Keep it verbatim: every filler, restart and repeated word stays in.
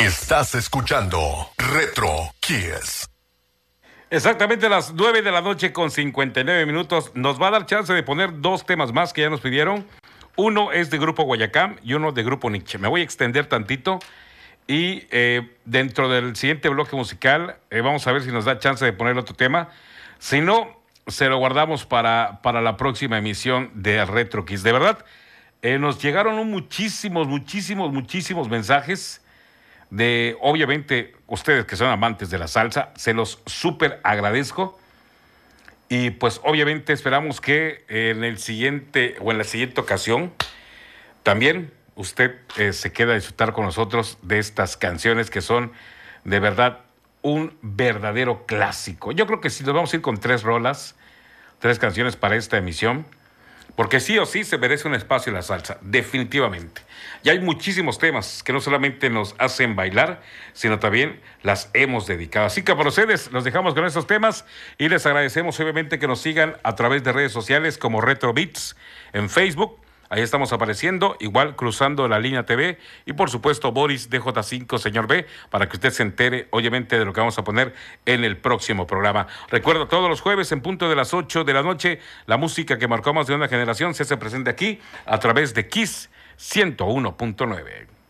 Estás escuchando Retro Kiss. Exactamente a las nueve de la noche con cincuenta y nueve minutos. Nos va a dar chance de poner dos temas más que ya nos pidieron. Uno es de Grupo Guayacán y uno de Grupo Nietzsche. Me voy a extender tantito y eh, dentro del siguiente bloque musical eh, vamos a ver si nos da chance de poner otro tema. Si no, se lo guardamos para, para la próxima emisión de Retro Kiss. De verdad, eh, nos llegaron muchísimos, muchísimos, muchísimos mensajes de, obviamente, ustedes que son amantes de la salsa, se los súper agradezco. Y pues obviamente esperamos que en el siguiente o en la siguiente ocasión también usted eh, se quede a disfrutar con nosotros de estas canciones que son de verdad un verdadero clásico. Yo creo que si nos vamos a ir con tres rolas, tres canciones para esta emisión, porque sí o sí se merece un espacio en la salsa, definitivamente. Y hay muchísimos temas que no solamente nos hacen bailar, sino también las hemos dedicado. Así que para ustedes los dejamos con estos temas y les agradecemos obviamente que nos sigan a través de redes sociales como Retro Beats en Facebook. Ahí estamos apareciendo, igual Cruzando la Línea T V y por supuesto Boris D J cinco, señor B, para que usted se entere obviamente de lo que vamos a poner en el próximo programa. Recuerdo, todos los jueves en punto de las ocho de la noche, la música que marcó más de una generación se hace presente aquí a través de Kiss ciento uno punto nueve.